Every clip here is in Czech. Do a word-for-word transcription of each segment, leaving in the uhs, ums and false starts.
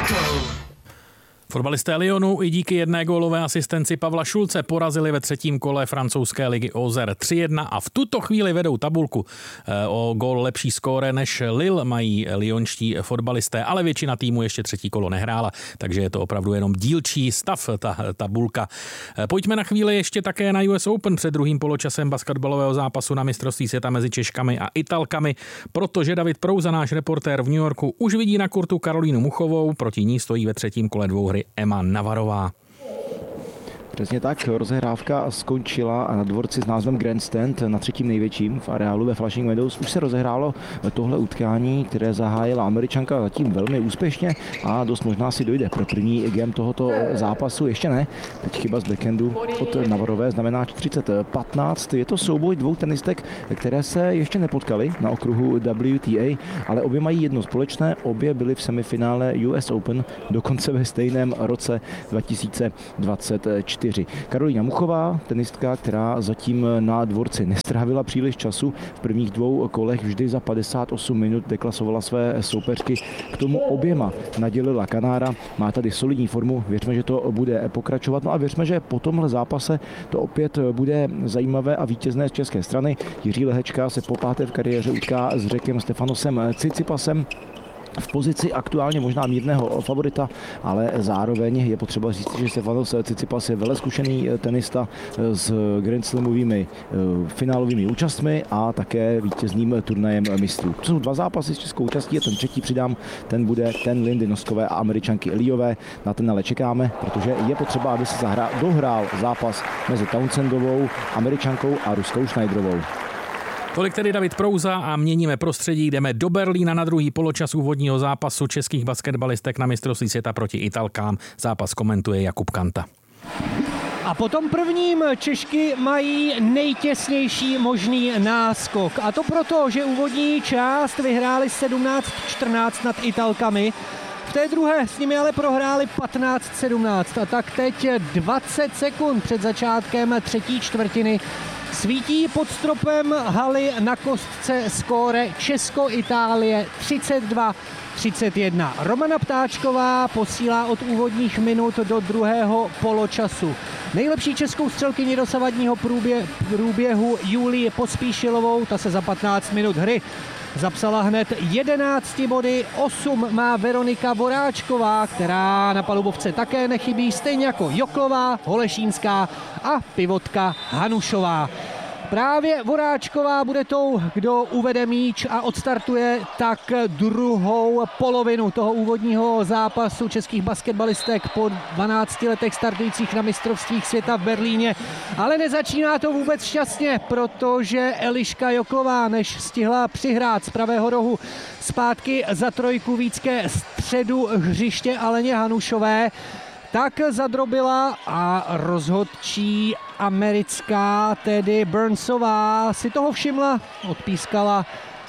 Fotbalisté Lyonu i díky jedné gólové asistenci Pavla Šulce porazili ve třetím kole francouzské ligy Auxerre tři jedna a v tuto chvíli vedou tabulku. O gól lepší skóre než Lille mají lyonští fotbalisté, ale většina týmu ještě třetí kolo nehrála, takže je to opravdu jenom dílčí stav, ta tabulka. Pojďme na chvíli ještě také na U S Open před druhým poločasem basketbalového zápasu na mistrovství světa mezi Češkami a Italkami, protože David Prouza, náš reportér v New Yorku, už vidí na kurtu Karolínu Muchovou, proti ní stojí ve třetím kole dvouhry Emma Navarová. Přesně tak, rozehrávka skončila na dvorci s názvem Grandstand na třetím největším v areálu ve Flushing Meadows. Už se rozehrálo tohle utkání, které zahájila Američanka zatím velmi úspěšně a dost možná si dojde pro první game tohoto zápasu. Ještě ne, teď chyba z backhandu od Navarové znamená čtyřicet patnáct. Je to souboj dvou tenistek, které se ještě nepotkaly na okruhu W T A, ale obě mají jedno společné, obě byly v semifinále U S Open, dokonce ve stejném roce dva tisíce dvacet čtyři. Karolína Muchová, tenistka, která zatím na dvorci nestrávila příliš času, v prvních dvou kolech vždy za padesát osm minut deklasovala své soupeřky, k tomu oběma nadělila Kanára, má tady solidní formu, věřme, že to bude pokračovat, no a věřme, že po tomhle zápase to opět bude zajímavé a vítězné z české strany. Jiří Lehečka se po páté v kariéře utká s Řekem Stefanosem Tsitsipasem. V pozici aktuálně možná mírného favorita, ale zároveň je potřeba říct, že Stefanos Tsitsipas je veleskušený tenista s Grand Slamovými finálovými účastmi a také vítězným turnajem mistrů. To jsou dva zápasy s českou účastí a ten třetí přidám, ten bude ten Lindy Noskové a Američanky Liové. Na ten ale čekáme, protože je potřeba, aby se zahrál, dohrál zápas mezi Townsendovou, Američankou a Ruskou Schneiderovou. Tolik tedy David Prouza a měníme prostředí, jdeme do Berlína na druhý poločas úvodního zápasu českých basketbalistek na mistrovství světa proti Italkám. Zápas komentuje Jakub Kanta. A po tom prvním Češky mají nejtěsnější možný náskok. A to proto, že úvodní část vyhráli sedmnáct čtrnáct nad Italkami. V té druhé s nimi ale prohráli patnáct sedmnáct. A tak teď dvacet sekund před začátkem třetí čtvrtiny svítí pod stropem haly na kostce skóre Česko-Itálie třicet dva třicet jedna. Romana Ptáčková posílá od úvodních minut do druhého poločasu nejlepší českou střelkyni dosavadního průbě, průběhu Julii Pospíšilovou, ta se za patnáct minut hry zapsala hned jedenáct body, osm má Veronika Voráčková, která na palubovce také nechybí, stejně jako Joklová, Holešínská a pivotka Hanušová. Právě Voráčková bude tou, kdo uvede míč a odstartuje tak druhou polovinu toho úvodního zápasu českých basketbalistek po dvanácti letech startujících na mistrovstvích světa v Berlíně. Ale nezačíná to vůbec šťastně, protože Eliška Joklová, než stihla přihrát z pravého rohu zpátky za trojku Vícké středu hřiště Aleně Hanušové, tak zadrobila a rozhodčí americká Teddy Burnsová si toho všimla, odpískala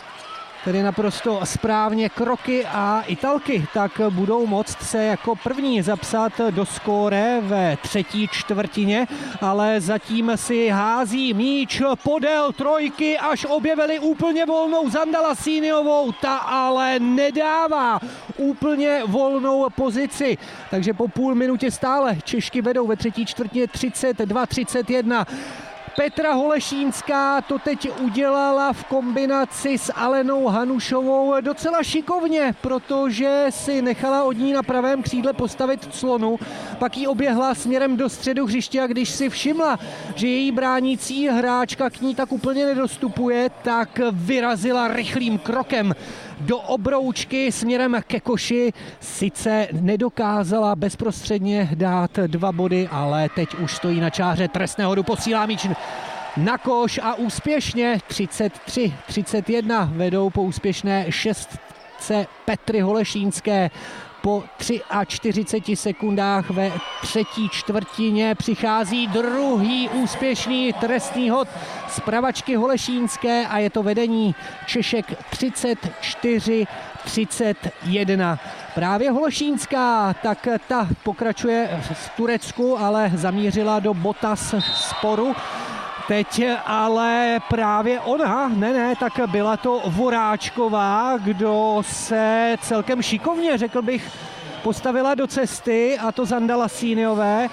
tedy naprosto správně kroky a Italky tak budou moct se jako první zapsat do skóre ve třetí čtvrtině, ale zatím si hází míč podél trojky, až objevili úplně volnou Zanda Lasíniovou, ta ale nedává úplně volnou pozici, takže po půl minutě stále Češky vedou ve třetí čtvrtině třicet dva třicet jedna. Petra Holešínská to teď udělala v kombinaci s Alenou Hanušovou docela šikovně, protože si nechala od ní na pravém křídle postavit clonu, pak ji oběhla směrem do středu hřiště a když si všimla, že její bránící hráčka k ní tak úplně nedostupuje, tak vyrazila rychlým krokem do obroučky směrem ke koši. Sice nedokázala bezprostředně dát dva body, ale teď už stojí na čáře trestného hodu, posílá míč na koš a úspěšně třicet tři třicet jedna vedou po úspěšné šestce Petry Holešínské. Po čtyřiceti třech sekundách ve třetí čtvrtině přichází druhý úspěšný trestný hod z pravačky Holešínské a je to vedení Češek třicet čtyři třicet jedna. Právě Holešínská, tak ta pokračuje v Turecku, ale zamířila do Botas sporu. Teď ale právě ona, ne, ne, tak byla to Voráčková, kdo se celkem šikovně, řekl bych, postavila do cesty, a to Zanda Lassiniové.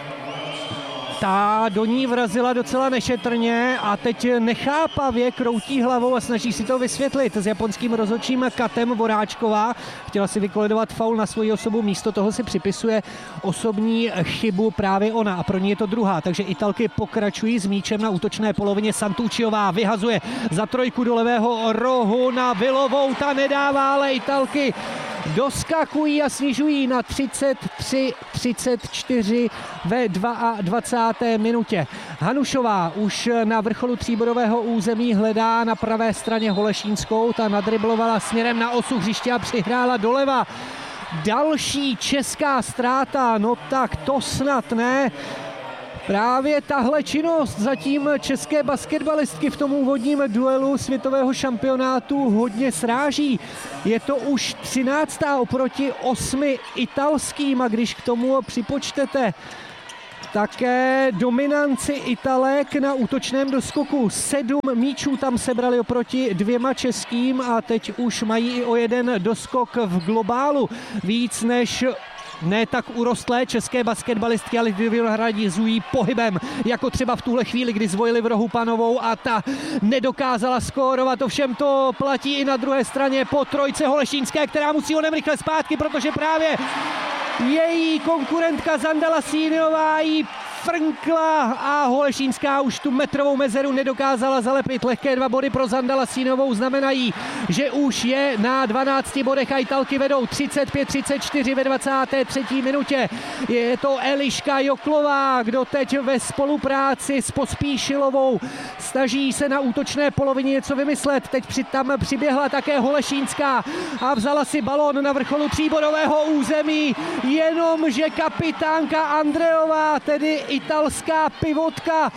Ta do ní vrazila docela nešetrně a teď nechápavě kroutí hlavou a snaží si to vysvětlit s japonským rozhodčím Katem Voráčková. Chtěla si vykoledovat faul na svoji osobu, místo toho si připisuje osobní chybu právě ona a pro ní je to druhá. Takže Italky pokračují s míčem na útočné polovině. Santucciová vyhazuje za trojku do levého rohu na Vilovou, ta nedává, ale Italky doskakují a snižují na třicet tři třicet čtyři ve dvacáté druhé minutě. Hanušová už na vrcholu tříbodového území hledá na pravé straně Holešínskou, ta nadriblovala směrem na osu hřiště a přihrála doleva. Další česká ztráta, no tak to snad ne. Právě tahle činnost zatím české basketbalistky v tom úvodním duelu světového šampionátu hodně sráží. Je to už třináctá oproti osmi italským a když k tomu připočtete také dominanci Italek na útočném doskoku. Sedm míčů tam sebrali oproti dvěma českým a teď už mají i o jeden doskok v globálu. Víc než ne tak urostlé české basketbalistky, ale vyhradizují pohybem, jako třeba v tuhle chvíli, kdy zvojili v rohu Panovou a ta nedokázala skórovat. Ovšem to platí i na druhé straně po trojce Holešínské, která musí onem rychle zpátky, protože právě její konkurentka Zanda Lassiniová jí frnkla a Holešínská už tu metrovou mezeru nedokázala zalepit. Lehké dva body pro Zandu Lassinovou znamenají, že už je na dvanácti bodech a Italky vedou třicet pět třicet čtyři ve dvacáté třetí minutě. Je to Eliška Joklová, kdo teď ve spolupráci s Pospíšilovou snaží se na útočné polovině něco vymyslet. Teď při, tam přiběhla také Holešínská a vzala si balón na vrcholu tříbodového území, jenomže kapitánka Andreová, tedy italská pivotka,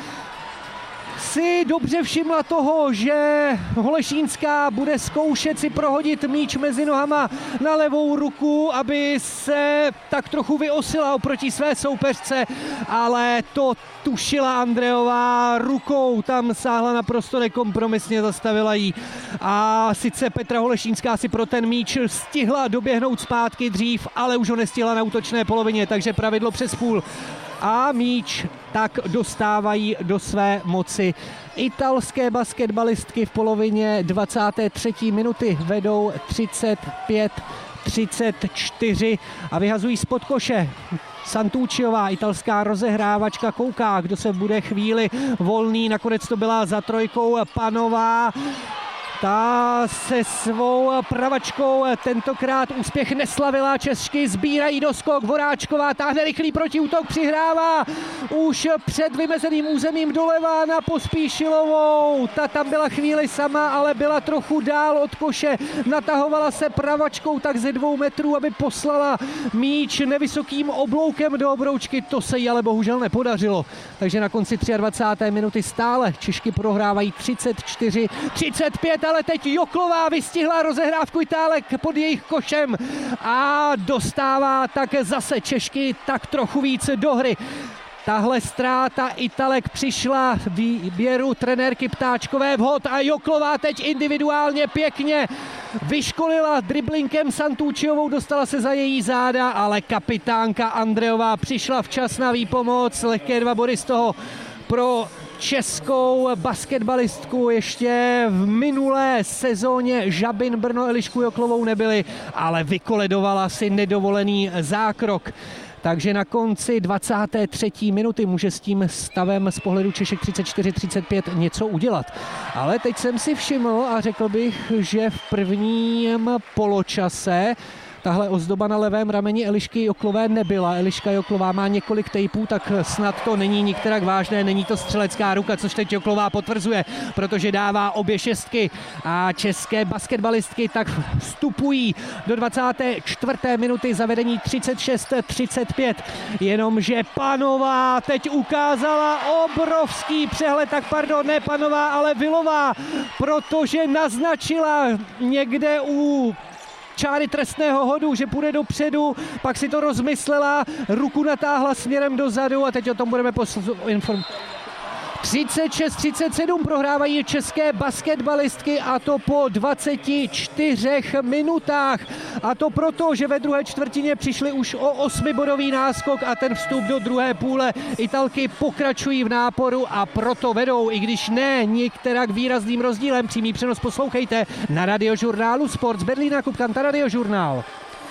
si dobře všimla toho, že Holešínská bude zkoušet si prohodit míč mezi nohama na levou ruku, aby se tak trochu vyosila oproti své soupeřce, ale to tušila Andreová rukou, tam sáhla naprosto nekompromisně, zastavila jí. A sice Petra Holešínská si pro ten míč stihla doběhnout zpátky dřív, ale už ho nestihla na útočné polovině, takže pravidlo přes půl. A míč tak dostávají do své moci. Italské basketbalistky v polovině dvacáté třetí minuty vedou třicet pět třicet čtyři a vyhazují spod koše. Santucciová, italská rozehrávačka, kouká, kdo se bude chvíli volný. Nakonec to byla za trojkou Panová. Ta se svou pravačkou tentokrát úspěch neslavila. Češky sbírají doskok, Voráčková táhne rychlý protiútok, přihrává už před vymezeným územím doleva na Pospíšilovou. Ta tam byla chvíli sama, ale byla trochu dál od koše. Natahovala se pravačkou tak ze dvou metrů, aby poslala míč nevysokým obloukem do obroučky. To se jí ale bohužel nepodařilo. Takže na konci dvacáté třetí minuty stále Češky prohrávají třicet čtyři třicet pět, ale teď Joklová vystihla rozehrávku Itálek pod jejich košem a dostává tak zase Češky tak trochu více do hry. Tahle ztráta Italek přišla výběru trenérky Ptáčkové vhod a Joklová teď individuálně pěkně vyškolila driblinkem Santucciovou, dostala se za její záda, ale kapitánka Andreová přišla včas na výpomoc, lehké dva body z toho pro českou basketbalistku. Ještě v minulé sezóně Žabin, Brno, Elišku Joklovou nebyli, ale vykoledovala si nedovolený zákrok. Takže na konci dvacáté třetí minuty může s tím stavem z pohledu Češek třicet čtyři třicet pět něco udělat. Ale teď jsem si všiml a řekl bych, že v prvním poločase tahle ozdoba na levém rameni Elišky Joklové nebyla. Eliška Joklová má několik tejpů, tak snad to není nikterak vážné, není to střelecká ruka, což teď Joklová potvrzuje, protože dává obě šestky a české basketbalistky tak vstupují do dvacáté čtvrté minuty zavedení třicet šest třicet pět. Jenomže Panová teď ukázala obrovský přehled, tak pardon, ne Panová, ale Vilová, protože naznačila někde u čáry trestného hodu, že půjde dopředu, pak si to rozmyslela, ruku natáhla směrem dozadu a teď o tom budeme informovat. třicet šest třicet sedm prohrávají české basketbalistky a to po dvaceti čtyřech minutách. A to proto, že ve druhé čtvrtině přišli už o osmibodový náskok a ten vstup do druhé půle. Italky pokračují v náporu a proto vedou, i když ne některak výrazným rozdílem. Přímý přenos poslouchejte na Radiožurnálu Sport z Berlína, Kupkanta Radiožurnál.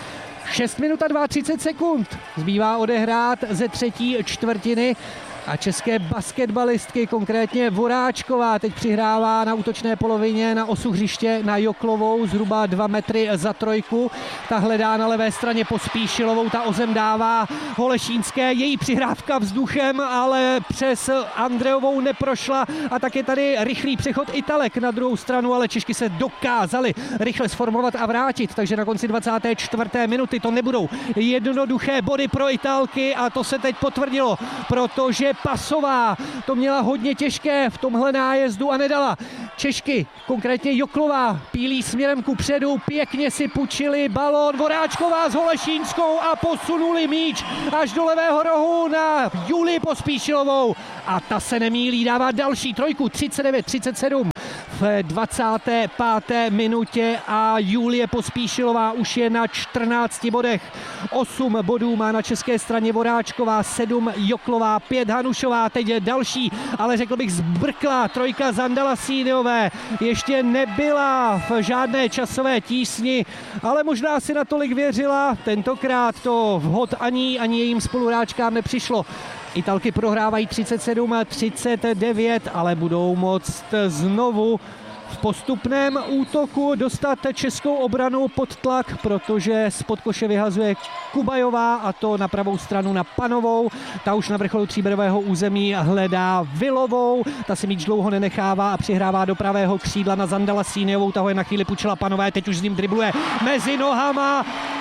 šest minut a třicet dva sekund zbývá odehrát ze třetí čtvrtiny a české basketbalistky, konkrétně Voráčková, teď přihrává na útočné polovině na osu hřiště na Joklovou, zhruba dva metry za trojku. Ta hledá na levé straně Pospíšilovou, ta o zem dává Holešínské, její přihrávka vzduchem, ale přes Andreovou neprošla a tak je tady rychlý přechod Italek na druhou stranu, ale Češky se dokázali rychle sformovat a vrátit, takže na konci dvacáté čtvrté minuty to nebudou jednoduché body pro Italky a to se teď potvrdilo, protože Pasová to měla hodně těžké v tomhle nájezdu a nedala. Češky, konkrétně Joklová, pílí směrem ku předu, pěkně si půjčili balón, Voráčková s Holešínskou a posunuli míč až do levého rohu na Julii Pospíšilovou. A ta se nemýlí, dává další trojku, třicet devět třicet sedm v dvacáté páté minutě a Julie Pospíšilová už je na čtrnácti bodech. osm bodů má na české straně Voráčková, sedm Joklová, pět Hanušová, teď je další, ale řekl bych zbrklá trojka Zandala Síniové. Ještě nebyla v žádné časové tísni, ale možná si natolik věřila, tentokrát to vhod ani, ani jejím spoluhráčkám nepřišlo. Italky prohrávají třicet sedm třicet devět, ale budou moct znovu v postupném útoku dostat českou obranu pod tlak, protože spod koše vyhazuje Kubajová a to na pravou stranu na Panovou. Ta už na vrcholu tříbodového území hledá Vilovou, ta si míč dlouho nenechává a přihrává do pravého křídla na Zandala Síniovou, ta ho je na chvíli půjčila Panové, teď už s ním dribluje mezi nohama.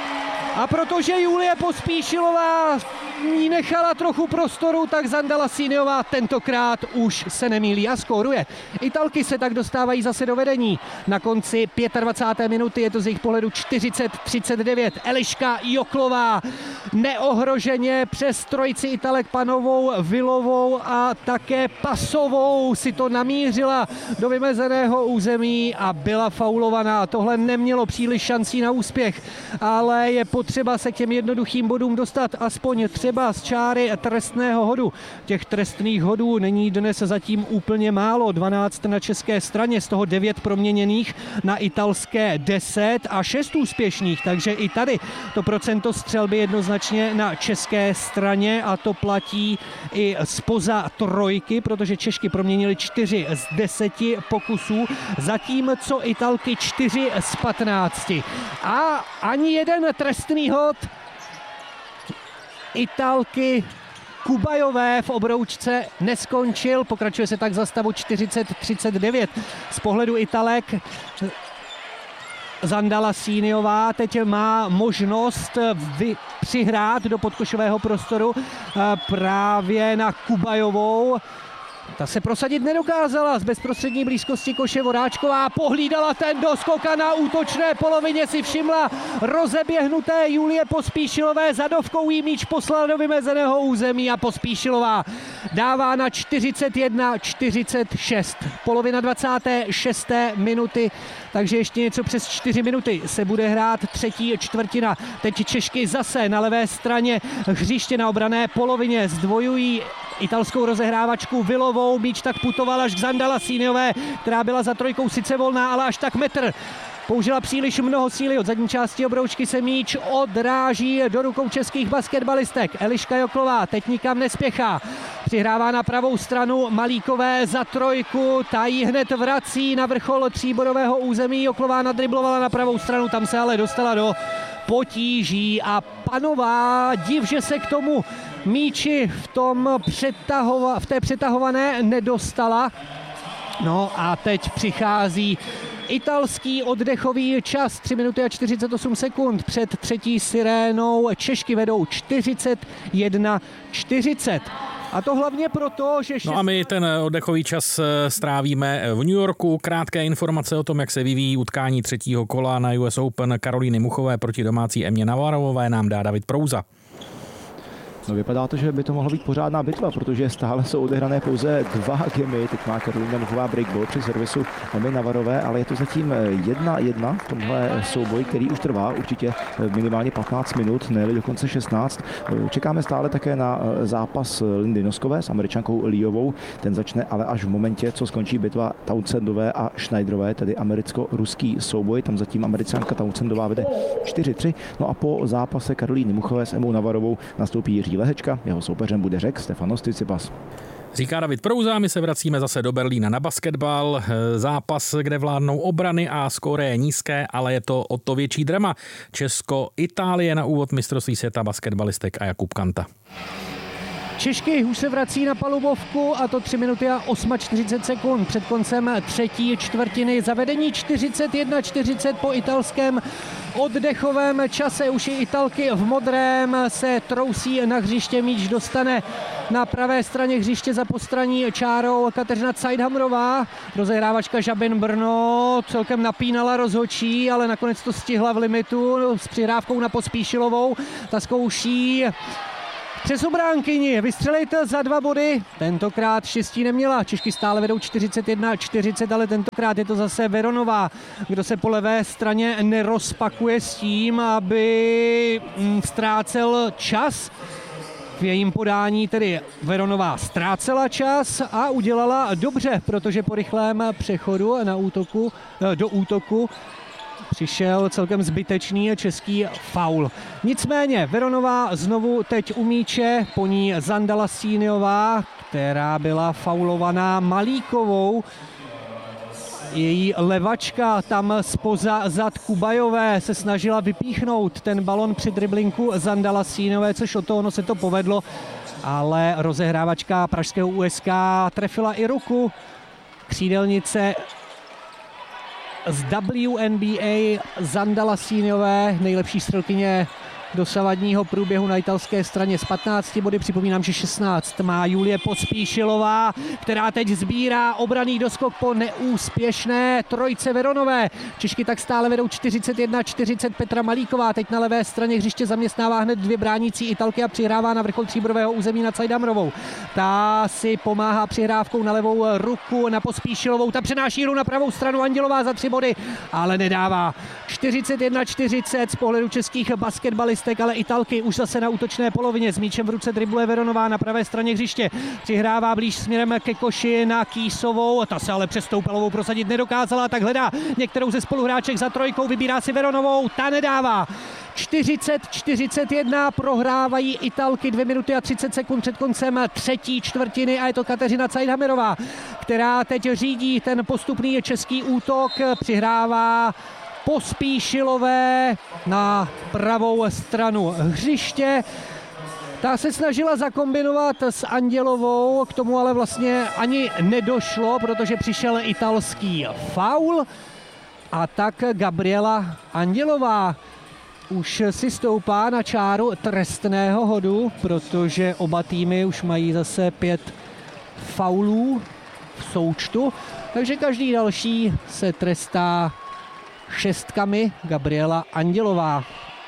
A protože Julie Pospíšilová ní nechala trochu prostoru, tak Zandala Síniová tentokrát už se nemýlí a skóruje. Italky se tak dostávají zase do vedení. Na konci dvacáté páté minuty je to z jejich pohledu čtyřicet třicet devět. Eliška Joklová neohroženě přes trojici Italek Panovou, Vilovou a také Pasovou si to namířila do vymezeného území a byla faulovaná. Tohle nemělo příliš šancí na úspěch, ale je potřeba se k těm jednoduchým bodům dostat aspoň třeba z čáry trestného hodu. Těch trestných hodů není dnes zatím úplně málo. dvanáct na české straně, z toho devět proměněných, na italské deset a šest úspěšných. Takže i tady to procento střelby jednoznačně na české straně a to platí i spoza trojky, protože Češky proměnili čtyři z deseti pokusů, zatímco Italky čtyři z patnácti. A ani jeden trestný hod Italky Kubajové v obroučce neskončil, pokračuje se tak za stavu čtyřicet třicet devět. Z pohledu Italek Zandala Síniová teď má možnost vy, přihrát do podkošového prostoru právě na Kubajovou. Ta se prosadit nedokázala, z bezprostřední blízkosti koše Voráčková pohlídala ten doskok a na útočné polovině si všimla rozeběhnuté Julie Pospíšilové, zadovkou jí míč poslala do vymezeného území a Pospíšilová dává na čtyřicet jedna čtyřicet šest. Polovina dvacáté šesté minuty, takže ještě něco přes čtyři minuty se bude hrát třetí čtvrtina. Teď Češky zase na levé straně hřiště na obranné polovině zdvojují italskou rozehrávačku Vilovou, míč tak putoval až k Zandala Síniové, která byla za trojkou sice volná, ale až tak metr. Použila příliš mnoho síly, od zadní části obroučky se míč odráží do rukou českých basketbalistek. Eliška Joklová teď nikam nespěchá. Přihrává na pravou stranu Malíkové za trojku, ta ji hned vrací na vrchol tříbodového území. Joklová nadriblovala na pravou stranu, tam se ale dostala do potíží a Panová, div, že se k tomu míči v, tom přetahova, v té přetahované nedostala. No a teď přichází italský oddechový čas, tři minuty a čtyřicet osm sekund před třetí sirénou. Češky vedou čtyřicet jedna čtyřicet. A to hlavně proto, že... Šest... No a my ten oddechový čas strávíme v New Yorku. Krátké informace o tom, jak se vyvíjí utkání třetího kola na U S Open Karolíny Muchové proti domácí Emě Navarovové nám dá David Prouza. No, vypadá to, že by to mohla být pořádná bitva, protože stále jsou odehrané pouze dva gemy. Teď má Karolína Muchová breakball při servisu Emy Navarové, ale je to zatím jedna jedna v tomhle souboji, který už trvá určitě minimálně patnáct minut, ne dokonce šestnáct. Čekáme stále také na zápas Lindy Noskové s Američankou Liovou. Ten začne ale až v momentě, co skončí bitva Townsendové a Schneiderové, tedy americko-ruský souboj. Tam zatím Američanka Townsendová vede čtyři tři. No a po zápase Karolíny Muchové s Emou Navarovou nastoupí Jiří Lehečka, jeho soupeřem bude Řek Stefanos Tsitsipas. Říká David Prouza, my se vracíme zase do Berlína na basketbal. Zápas, kde vládnou obrany a skóre je nízké, ale je to o to větší drama. Česko-Itálie na úvod mistrovství světa basketbalistek a Jakub Kanta. Češky už se vrací na palubovku a to tři minuty a čtyřicet osm sekund před koncem třetí čtvrtiny. Zavedení čtyřicet jedna čtyřicet po italském oddechovém čase. Už i Italky v modrém se trousí na hřiště, míč dostane na pravé straně hřiště za postranní čárou Kateřina Cajdhamrová. Rozehrávačka Žabin Brno celkem napínala rozhodčí, ale nakonec to stihla v limitu s přihrávkou na Pospíšilovou. Ta zkouší přes obránkyni vystřelit za dva body. Tentokrát štěstí neměla. Češky stále vedou čtyřicet jedna čtyřicet, ale tentokrát je to zase Veronová, kdo se po levé straně nerozpakuje s tím, aby ztrácel čas. V jejím podání tedy Veronová ztrácela čas a udělala dobře, protože po rychlém přechodu na útoku, do útoku přišel celkem zbytečný český faul. Nicméně Veronová znovu teď u míče, po ní Zandala Síniová, která byla faulovaná Malíkovou. Její levačka tam spoza zad Kubajové se snažila vypíchnout ten balon při driblinku Zandala Sínové, což o to ono se to povedlo, ale rozehrávačka pražského U S K trefila i ruku. Křídelnice z W N B A Zandala Sínové, nejlepší střelkyně dosavadního průběhu na italské straně s patnácti body. Připomínám, že šestnáct má Julie Pospíšilová, která teď sbírá obranný doskok po neúspěšné trojce Veronové. Češky tak stále vedou čtyřicet jedna čtyřicet. Petra Malíková teď na levé straně hřiště zaměstnává hned dvě bránící Italky a přihrává na vrchol tříbodového území na Cajdhamrovou. Ta si pomáhá přihrávkou na levou ruku na Pospíšilovou. Ta přenáší hru na pravou stranu, Andělová za tři body, ale nedává. čtyřicet jedna čtyřicet z pohledu českých basketbalistek, ale Italky už zase na útočné polovině. S míčem v ruce dribluje Veronová na pravé straně hřiště. Přihrává blíž směrem ke koši na Kýsovou. Ta se ale přes Stoupelovou prosadit nedokázala, tak hledá některou ze spoluhráček za trojkou. Vybírá si Veronovou, ta nedává. čtyřicet čtyřicet jedna prohrávají Italky dvě minuty a třicet sekund před koncem třetí čtvrtiny a je to Kateřina Cajdhamrová, která teď řídí ten postupný český útok. Přihrává Pospíšilové na pravou stranu hřiště. Ta se snažila zakombinovat s Andělovou, k tomu ale vlastně ani nedošlo, protože přišel italský faul a tak Gabriela Andělová už si stoupá na čáru trestného hodu, protože oba týmy už mají zase pět faulů v součtu, takže každý další se trestá šestkami. Gabriela Andělová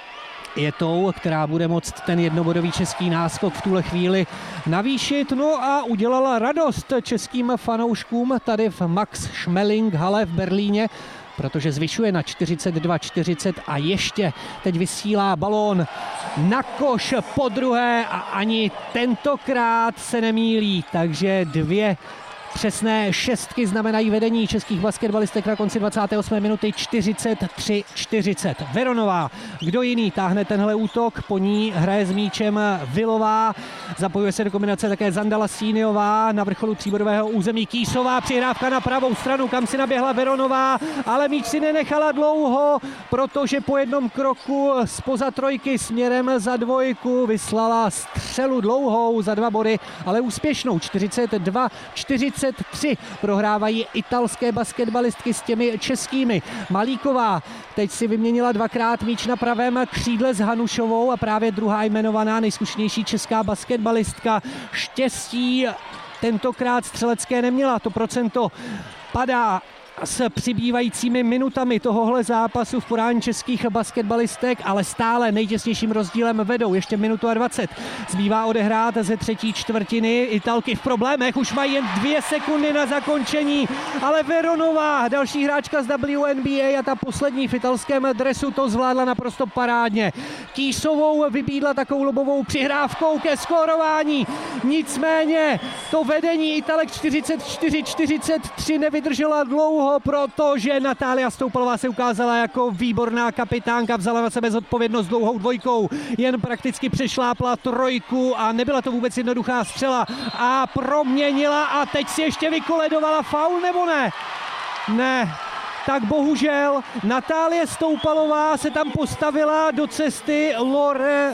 je tou, která bude moct ten jednobodový český náskok v tuhle chvíli navýšit. No a udělala radost českým fanouškům tady v Max Schmeling hale v Berlíně, protože zvyšuje na čtyřicet dva čtyřicet a ještě teď vysílá balón na koš po druhé a ani tentokrát se nemýlí, takže dvě přesné šestky znamenají vedení českých basketbalistek na konci dvacáté osmé minuty čtyřicet tři čtyřicet. Veronová, kdo jiný táhne tenhle útok, po ní hraje s míčem Vilová, zapojuje se do kombinace také Zandala Síniová, na vrcholu tříbodového území Kýsová, přihrávka na pravou stranu, kam si naběhla Veronová, ale míč si nenechala dlouho, protože po jednom kroku zpoza trojky směrem za dvojku vyslala střelu dlouhou za dva body, ale úspěšnou. čtyřicet dva čtyřicet tři prohrávají italské basketbalistky s těmi českými. Malíková teď si vyměnila dvakrát míč na pravém křídle s Hanušovou a právě druhá jmenovaná nejzkušenější česká basketbalistka štěstí tentokrát střelecké neměla. To procento padá s přibývajícími minutami tohohle zápasu v podání českých basketbalistek, ale stále nejtěsnějším rozdílem vedou. Ještě minutu a dvacet. Zbývá odehrát ze třetí čtvrtiny. Italky v problémech, už mají jen dvě sekundy na zakončení, ale Veronová, další hráčka z W N B A a ta poslední v italském dresu to zvládla naprosto parádně. Kýsovou vybídla takovou lobovou přihrávkou ke skórování. Nicméně to vedení Italek čtyřicet čtyři čtyřicet tři nevydržela dlouho, protože Natália Stoupalová se ukázala jako výborná kapitánka, vzala na sebe zodpovědnost dlouhou dvojkou, jen prakticky přešlápla trojku a nebyla to vůbec jednoduchá střela a proměnila a teď si ještě vykoledovala faul, nebo ne? Ne. Tak bohužel Natálie Stoupalová se tam postavila do cesty Loretě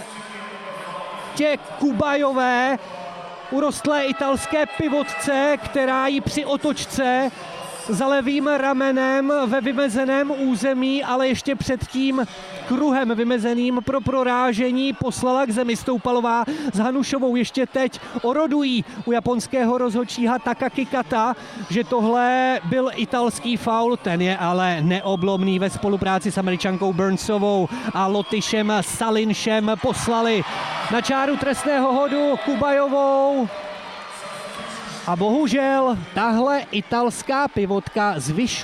Kubajové, urostlé italské pivotce, která ji při otočce za levým ramenem ve vymezeném území, ale ještě před tím kruhem vymezeným pro prorážení poslala k zemi. Stoupalová s Hanušovou ještě teď orodují u japonského rozhodčího Takaki Kata, že tohle byl italský faul, ten je ale neoblomný. Ve spolupráci s Američankou Burnsovou a Lotyšem Salinšem poslali na čáru trestného hodu Kubajovou. A bohužel tahle italská pivotka zvyšuje